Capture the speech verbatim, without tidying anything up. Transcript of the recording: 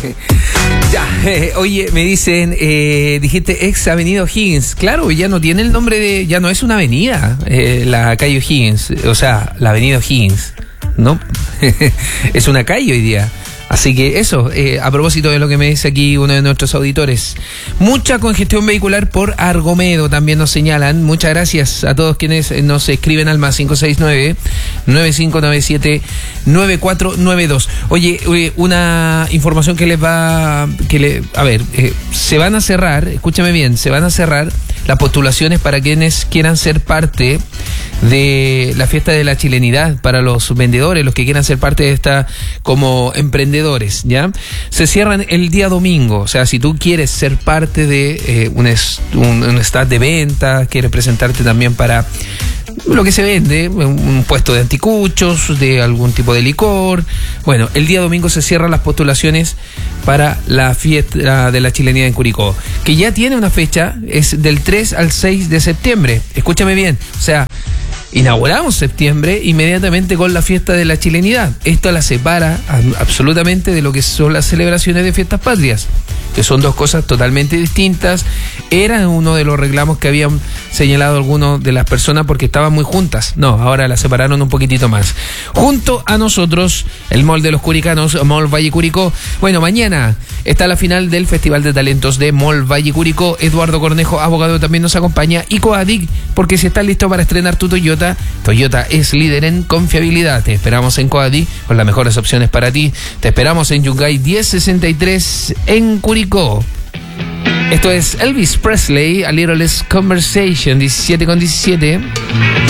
Ya, eh, oye, me dicen, eh, dijiste ex Avenida O'Higgins. Claro, ya no tiene el nombre de, ya no es una avenida, eh, la calle O'Higgins, o sea, la Avenida O'Higgins, ¿no? Es una calle hoy día. Así que eso, eh, a propósito de lo que me dice aquí uno de nuestros auditores. Mucha congestión vehicular por Argomedo, también nos señalan. Muchas gracias a todos quienes nos escriben al más cinco seis nueve, nueve cinco nueve siete, nueve cuatro nueve dos. Oye, eh, una información que les va... que le, a ver, eh, se van a cerrar, escúchame bien, se van a cerrar las postulaciones para quienes quieran ser parte de la fiesta de la chilenidad, para los vendedores, los que quieran ser parte de esta como emprendedores, ¿ya? Se cierran el día domingo, o sea, si tú quieres ser parte de eh, un, est- un, un stand de venta, quieres presentarte también para lo que se vende, un, un puesto de anticuchos, de algún tipo de licor, bueno, el día domingo se cierran las postulaciones para la fiesta de la chilenidad en Curicó, que ya tiene una fecha, es del tres al seis de septiembre, escúchame bien, o sea, inauguramos septiembre inmediatamente con la fiesta de la chilenidad. Esto la separa absolutamente de lo que son las celebraciones de fiestas patrias, que son dos cosas totalmente distintas. Era uno de los reclamos que habían señalado algunos de las personas porque estaban muy juntas. No, ahora las separaron un poquitito más. Junto a nosotros, el Mall de los Curicanos, Mall Valle Curicó. Bueno, mañana está la final del Festival de Talentos de Mall Valle Curicó. Eduardo Cornejo, abogado, también nos acompaña. Y Coadic, porque si estás listo para estrenar tu Toyota, Toyota es líder en confiabilidad. Te esperamos en Coadic con las mejores opciones para ti. Te esperamos en Yungay diez sesenta y tres en Curicó. Esto es Elvis Presley, A Little Less Conversation, diecisiete con diecisiete.